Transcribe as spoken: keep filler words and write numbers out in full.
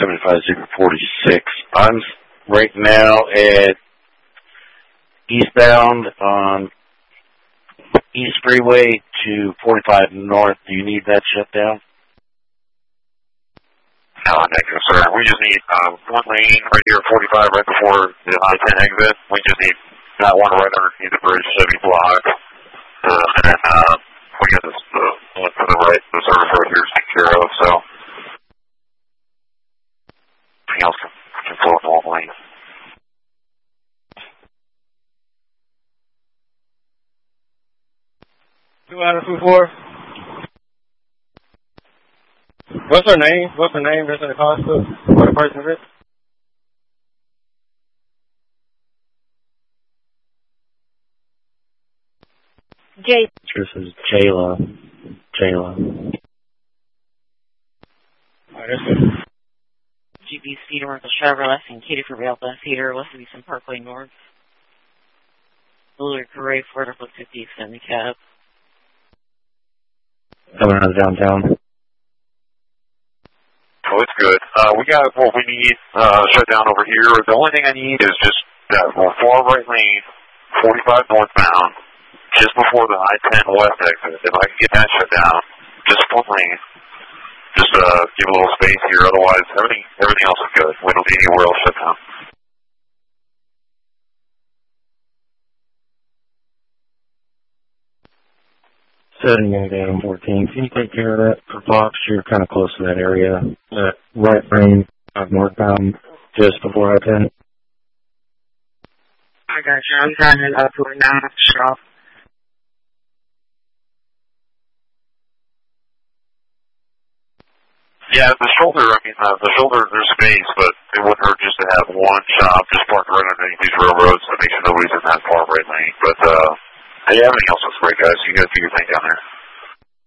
seventy-five zero forty-six. I'm right now at eastbound on East Freeway to forty-five North. Do you need that shut down? No, negative, sir. We just need um, one lane right here at forty-five, right before the I ten exit. We just need that one right underneath the bridge, Chevy block. Uh, and then uh, we got this uh, one to the right, the service road here is taken care of, so everything else can, can flow in one lane. Two out of two four. What's her name? What's her name? That's in the hospital. What the person is? Jay. This is Jayla. Jayla. Alright, that's good. G B Speed North of Chevrolet and Katie for Rail Bus Heater, West of Eastern Parkway North. Blue Corray, Florida, Flip fifty, extend the cab. Coming out of downtown. Oh, it's good. Uh, we got what we need uh, shut down over here. The only thing I need is just that far right lane, forty-five northbound, just before the I ten west exit. If I can get that shut down, just one lane. Just uh, give a little space here. Otherwise, everything everything else is good. We don't need anywhere else shut down. Setting in down fourteen. Can you take care of that for Fox? You're kind of close to that area. That right lane of northbound just before I ten. I got you. I'm driving up to a now shop. Yeah, the shoulder, I mean, uh, the shoulder, there's space, but it wouldn't hurt just to have one shop just parked right underneath these railroads to make sure nobody's in that far right lane. But, uh, hey, everything else looks great, guys. You guys do your thing down there.